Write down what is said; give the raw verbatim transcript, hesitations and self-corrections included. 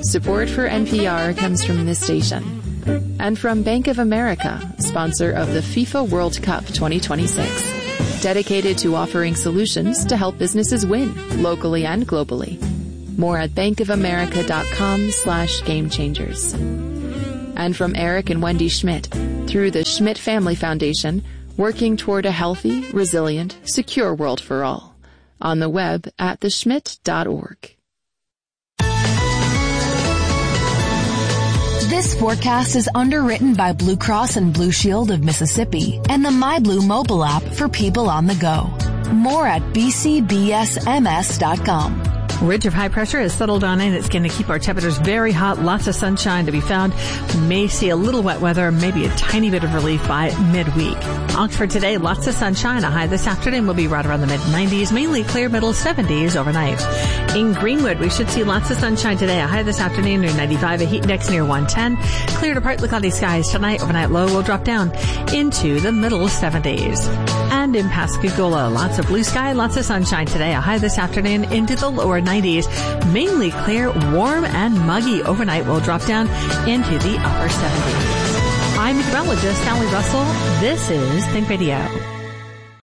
Support for N P R comes from this station. And from Bank of America, sponsor of the FIFA World Cup twenty twenty-six. Dedicated to offering solutions to help businesses win, locally and globally. More at bankofamerica.com slash game changers. And from Eric and Wendy Schmidt, through the Schmidt Family Foundation, working toward a healthy, resilient, secure world for all. On the web at the schmidt dot org. This forecast is underwritten by Blue Cross and Blue Shield of Mississippi and the MyBlue mobile app for people on the go. More at b c b s m s dot com. Ridge of high pressure has settled on in. It's going to keep our temperatures very hot. Lots of sunshine to be found. We may see a little wet weather, maybe a tiny bit of relief by midweek. Oxford today, lots of sunshine. A high this afternoon will be right around the mid nineties, mainly clear middle seventies overnight. In Greenwood, we should see lots of sunshine today. A high this afternoon near ninety-five, a heat index near one ten. Clear to partly cloudy skies tonight. Overnight low will drop down into the middle seventies. And in Pascagoula, lots of blue sky, lots of sunshine today. A high this afternoon into the lower nineties. Mainly clear, warm, and muggy. Overnight will drop down into the upper seventies. I'm meteorologist Sally Russell. This is Think Radio.